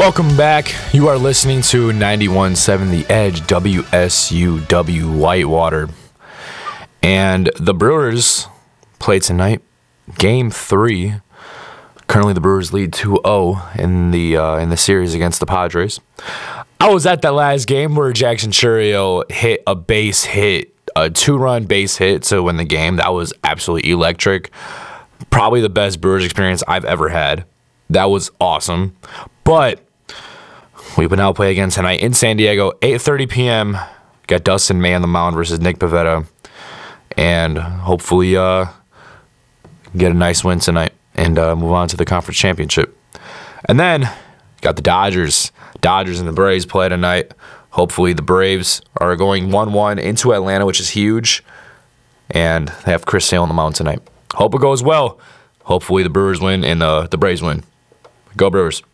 Welcome back. You are listening to 91.7 The Edge, WSUW Whitewater. And the Brewers play tonight, Game 3. Currently, the Brewers lead 2-0 in the series against the Padres. I was at that last game where Jackson Chourio hit a base hit, a 2-run base hit to win the game. That was absolutely electric. Probably the best Brewers experience I've ever had. That was awesome. But we will now play again tonight in San Diego, 8:30 p.m. Got Dustin May on the mound versus Nick Pivetta. And hopefully get a nice win tonight and move on to the conference championship. And then got the Dodgers. Dodgers and the Braves play tonight. Hopefully the Braves are going 1-1 into Atlanta, which is huge. And they have Chris Sale on the mound tonight. Hope it goes well. Hopefully the Brewers win and the Braves win. Go Brewers.